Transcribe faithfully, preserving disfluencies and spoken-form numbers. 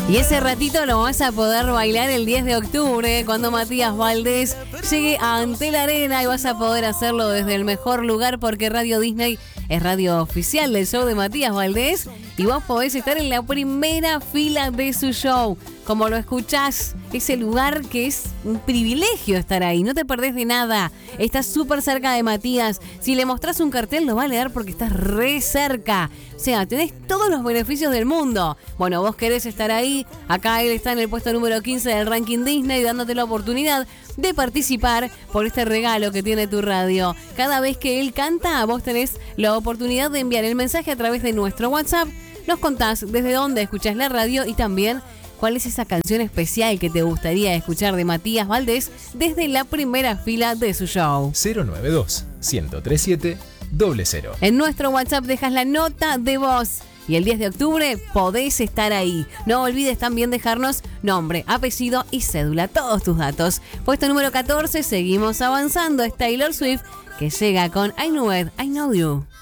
Y ese ratito lo vas a poder bailar el diez de octubre cuando Matías Valdés llegue ante la arena y vas a poder hacerlo desde el mejor lugar porque Radio Disney es radio oficial del show de Matías Valdés y vos podés estar en la primera fila de su show. Como lo escuchás, ese lugar que es un privilegio estar ahí, no te perdés de nada. Estás súper cerca de Matías. Si le mostrás un cartel lo va a leer porque estás re cerca. O sea, tenés todos los beneficios del mundo. Bueno, vos querés estar ahí. Acá él está en el puesto número quince del ranking Disney dándote la oportunidad de participar por este regalo que tiene tu radio. Cada vez que él canta, vos tenés la oportunidad de enviar el mensaje a través de nuestro WhatsApp. Nos contás desde dónde escuchás la radio y también cuál es esa canción especial que te gustaría escuchar de Matías Valdés desde la primera fila de su show. cero nueve dos, uno cero tres siete, cero cero. En nuestro WhatsApp dejas la nota de voz y el diez de octubre podés estar ahí. No olvides también dejarnos nombre, apellido y cédula, todos tus datos. Puesto número catorce, seguimos avanzando. Es Taylor Swift que llega con I Knew It, I Know You.